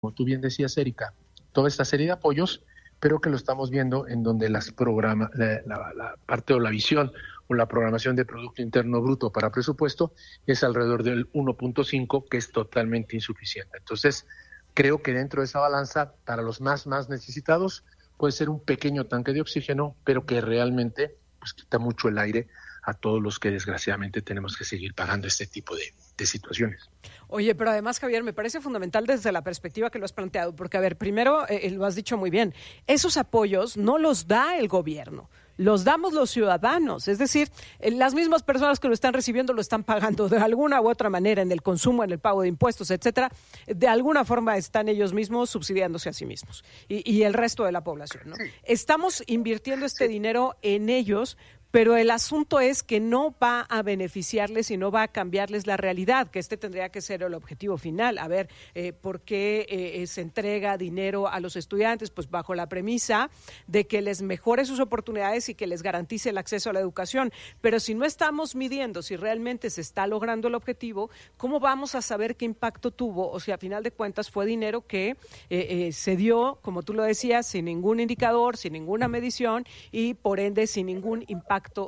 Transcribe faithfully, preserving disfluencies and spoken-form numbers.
como tú bien decías, Erika, toda esta serie de apoyos, pero que lo estamos viendo en donde las programa, la, la, la parte o la visión o la programación de Producto Interno Bruto para presupuesto es alrededor del uno punto cinco, que es totalmente insuficiente. Entonces, creo que dentro de esa balanza, para los más, más necesitados, puede ser un pequeño tanque de oxígeno, pero que realmente pues, quita mucho el aire a todos los que desgraciadamente tenemos que seguir pagando este tipo de, de situaciones. Oye, pero además, Javier, me parece fundamental desde la perspectiva que lo has planteado, porque, a ver, primero, eh, lo has dicho muy bien, esos apoyos no los da el gobierno, los damos los ciudadanos, es decir, eh, las mismas personas que lo están recibiendo lo están pagando de alguna u otra manera en el consumo, en el pago de impuestos, etcétera. De alguna forma están ellos mismos subsidiándose a sí mismos y, y el resto de la población, ¿no? Sí. Estamos invirtiendo este sí. dinero en ellos, pero el asunto es que no va a beneficiarles y no va a cambiarles la realidad, que este tendría que ser el objetivo final. A ver, eh, ¿por qué eh, se entrega dinero a los estudiantes? Pues bajo la premisa de que les mejore sus oportunidades y que les garantice el acceso a la educación. Pero si no estamos midiendo si realmente se está logrando el objetivo, ¿cómo vamos a saber qué impacto tuvo? O sea, a final de cuentas fue dinero que eh, eh, se dio, como tú lo decías, sin ningún indicador, sin ninguna medición y por ende sin ningún impacto